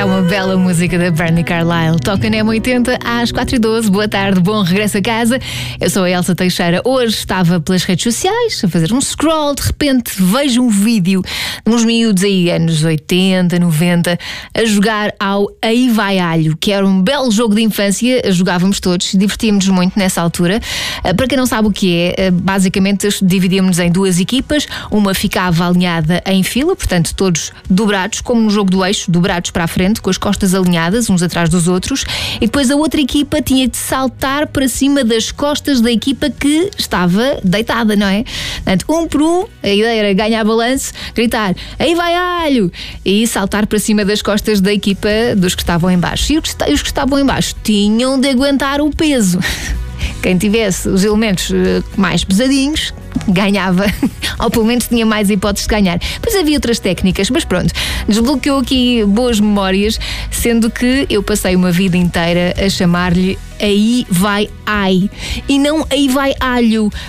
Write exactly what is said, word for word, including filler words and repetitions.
uma bela música da Brandi Carlile. Toca na M oitenta às quatro e doze. Boa tarde, bom regresso a casa. Eu sou a Elsa Teixeira. Hoje estava pelas redes sociais a fazer um scroll. De repente vejo um vídeo de uns miúdos aí, anos oitenta, noventa, a jogar ao Aí Vai Alho, que era um belo jogo de infância. Jogávamos todos, divertíamos-nos muito nessa altura. Para quem não sabe o que é, basicamente dividíamos-nos em duas equipas. Uma ficava alinhada em fila, portanto todos dobrados, como no jogo do eixo, dobrados para a frente, com as costas alinhadas uns atrás dos outros, e depois a outra equipa tinha de saltar para cima das costas da equipa que estava deitada, não é? Portanto, um por um, a ideia era ganhar balanço, gritar aí vai alho, e saltar para cima das costas da equipa dos que estavam em baixo. E os que estavam em baixo tinham de aguentar o peso. Quem tivesse os elementos mais pesadinhos ganhava, ou pelo menos tinha mais hipóteses de ganhar. Depois havia outras técnicas, mas pronto, desbloqueou aqui boas memórias, sendo que eu passei uma vida inteira a chamar-lhe Aí Vai Ai e não Aí Vai Alho,